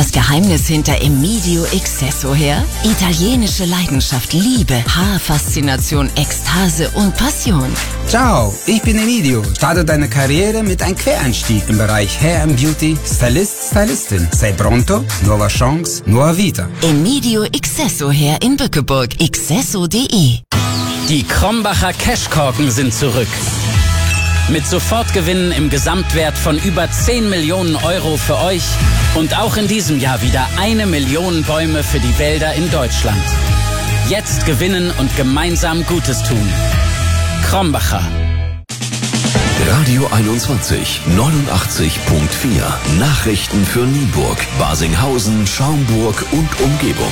das Geheimnis hinter Emidio Excesso her? Italienische Leidenschaft, Liebe, Haarfaszination, Ekstase und Passion. Ciao, ich bin Emidio. Starte deine Karriere mit einem Quereinstieg im Bereich Hair and Beauty, Stylist, Stylistin. Sei pronto, nuova chance, nuova vita. Emidio Excesso Hair in Bückeburg, excesso.de. Die Krombacher Cashkorken sind zurück. Mit Sofortgewinnen im Gesamtwert von über 10 Millionen Euro für euch und auch in diesem Jahr wieder 1 Million Bäume für die Wälder in Deutschland. Jetzt gewinnen und gemeinsam Gutes tun. Krombacher. Radio 21, 89.4. Nachrichten für Nienburg, Basinghausen, Schaumburg und Umgebung.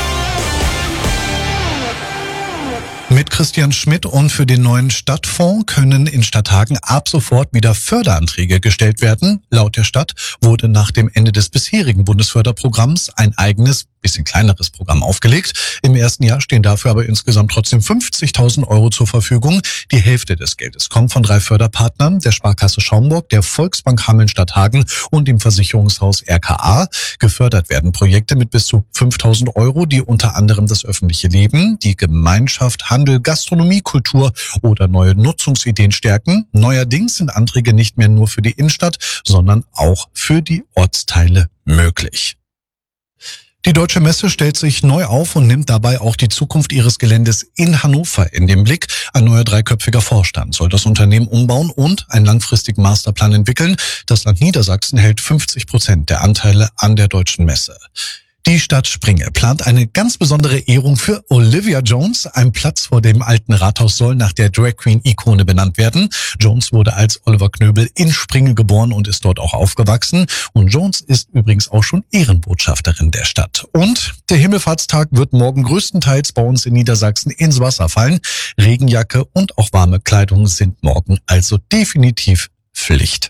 Mit Christian Schmidt und für den neuen Stadtfonds können in Stadthagen ab sofort wieder Förderanträge gestellt werden. Laut der Stadt wurde nach dem Ende des bisherigen Bundesförderprogramms ein eigenes, bisschen kleineres Programm aufgelegt. Im ersten Jahr stehen dafür aber insgesamt trotzdem 50.000 Euro zur Verfügung. Die Hälfte des Geldes kommt von 3 Förderpartnern, der Sparkasse Schaumburg, der Volksbank Hameln-Stadthagen und dem Versicherungshaus RKA. Gefördert werden Projekte mit bis zu 5.000 Euro, die unter anderem das öffentliche Leben, die Gemeinschaft, Handel, Gastronomie, Kultur oder neue Nutzungsideen stärken. Neuerdings sind Anträge nicht mehr nur für die Innenstadt, sondern auch für die Ortsteile möglich. Die Deutsche Messe stellt sich neu auf und nimmt dabei auch die Zukunft ihres Geländes in Hannover in den Blick. Ein neuer 3-köpfiger Vorstand soll das Unternehmen umbauen und einen langfristigen Masterplan entwickeln. Das Land Niedersachsen hält 50% der Anteile an der Deutschen Messe. Die Stadt Springe plant eine ganz besondere Ehrung für Olivia Jones. Ein Platz vor dem alten Rathaus soll nach der Drag Queen Ikone benannt werden. Jones wurde als Oliver Knöbel in Springe geboren und ist dort auch aufgewachsen. Und Jones ist übrigens auch schon Ehrenbotschafterin der Stadt. Und der Himmelfahrtstag wird morgen größtenteils bei uns in Niedersachsen ins Wasser fallen. Regenjacke und auch warme Kleidung sind morgen also definitiv Pflicht.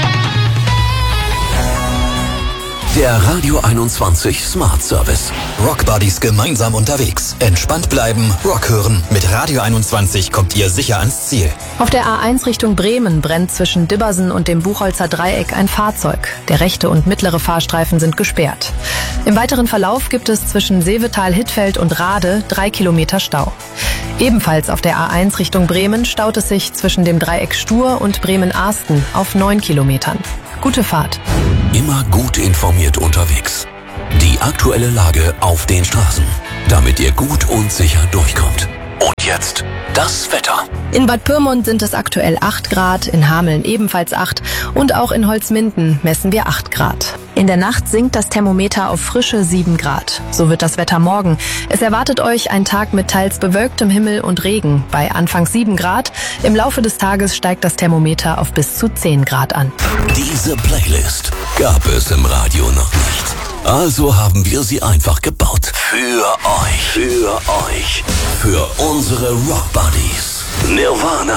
Der Radio 21 Smart Service. Rock Buddies gemeinsam unterwegs. Entspannt bleiben, Rock hören. Mit Radio 21 kommt ihr sicher ans Ziel. Auf der A1 Richtung Bremen brennt zwischen Dibbersen und dem Buchholzer Dreieck ein Fahrzeug. Der rechte und mittlere Fahrstreifen sind gesperrt. Im weiteren Verlauf gibt es zwischen Seevetal-Hittfeld und Rade 3 Kilometer Stau. Ebenfalls auf der A1 Richtung Bremen staut es sich zwischen dem Dreieck Stur und Bremen-Arsten auf 9 Kilometern. Gute Fahrt. Immer gut informiert unterwegs. Die aktuelle Lage auf den Straßen, damit ihr gut und sicher durchkommt. Und jetzt das Wetter. In Bad Pyrmont sind es aktuell 8 Grad, in Hameln ebenfalls 8 und auch in Holzminden messen wir 8 Grad. In der Nacht sinkt das Thermometer auf frische 7 Grad. So wird das Wetter morgen. Es erwartet euch ein Tag mit teils bewölktem Himmel und Regen. Bei anfangs 7 Grad. Im Laufe des Tages steigt das Thermometer auf bis zu 10 Grad an. Diese Playlist gab es im Radio noch nicht. Also haben wir sie einfach gebaut. Für euch. Für unsere Rock Buddies. Nirvana,